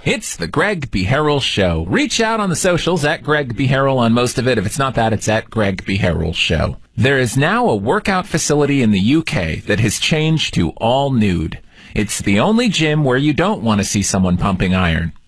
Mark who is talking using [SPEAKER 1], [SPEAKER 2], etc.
[SPEAKER 1] It's the Greg B. Harrell Show. Reach out on the socials at Greg B. Harrell on most of it. If it's not that, it's at Greg B. Harrell Show. There is now a workout facility in the UK that has changed to all nude. It's the only gym where you don't want to see someone pumping iron.